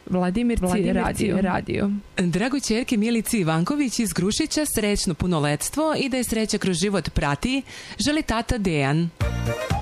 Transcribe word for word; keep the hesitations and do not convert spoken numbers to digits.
Vladimir C. radio. radio. Dragoj ćerki Milici Ivanković iz Grušića srećno punoletstvo i da je sreća kroz život prati, želi tata Dejan.